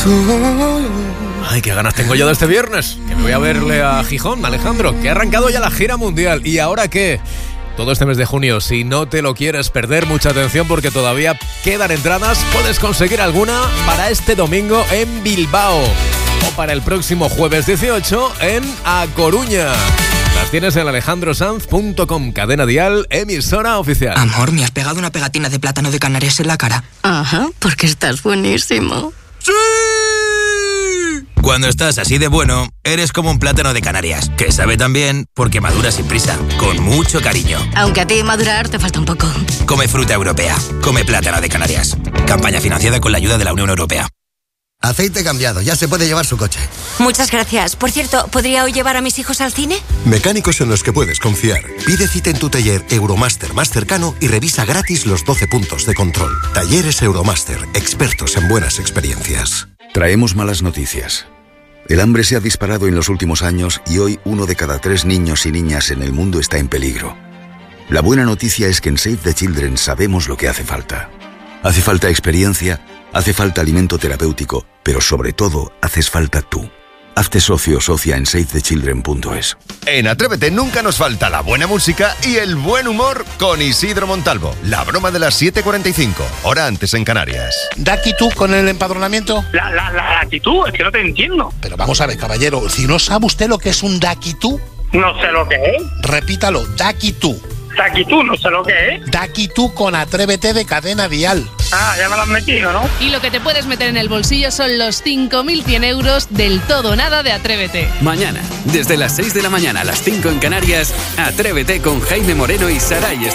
Ay, qué ganas tengo yo de este viernes, que me voy a verle a Gijón, Alejandro, que ha arrancado ya la gira mundial. ¿Y ahora qué? Todo este mes de junio, si no te lo quieres perder, mucha atención porque todavía quedan entradas. Puedes conseguir alguna para este domingo en Bilbao o para el próximo jueves 18 en A Coruña. Las tienes en alejandrosanz.com, cadena dial, emisora oficial. Amor, me has pegado una pegatina de plátano de Canarias en la cara. Ajá, porque estás buenísimo. ¡Sí! Cuando estás así de bueno, eres como un plátano de Canarias, que sabe tan bien porque madura sin prisa, con mucho cariño. Aunque a ti madurar te falta un poco. Come fruta europea, come plátano de Canarias. Campaña financiada con la ayuda de la Unión Europea. Aceite cambiado, ya se puede llevar su coche. Muchas gracias. Por cierto, ¿podría hoy llevar a mis hijos al cine? Mecánicos en los que puedes confiar. Pide cita en tu taller Euromaster más cercano y revisa gratis los 12 puntos de control. Talleres Euromaster, expertos en buenas experiencias. Traemos malas noticias. El hambre se ha disparado en los últimos años y hoy 1 de cada 3 niños y niñas en el mundo está en peligro. La buena noticia es que en Save the Children sabemos lo que hace falta. Hace falta experiencia, hace falta alimento terapéutico, pero sobre todo haces falta tú. Hazte socio o socia en SaveTheChildren.es. En Atrévete nunca nos falta la buena música y el buen humor con Isidro Montalvo. La broma de las 7:45, hora antes en Canarias. ¿Da actitud con el empadronamiento? La actitud, es que no te entiendo. Pero vamos a ver, caballero, si no sabe usted lo que es un daquitú. No sé lo que es. Repítalo, daquitú. Daquitú, no sé lo que es. Daquitú con Atrévete de Cadena Dial. Ah, ya me lo has metido, ¿no? Y lo que te puedes meter en el bolsillo son los 5.100 euros del todo o nada de Atrévete. Mañana, desde las 6 de la mañana a las 5 en Canarias, Atrévete con Jaime Moreno y Saray.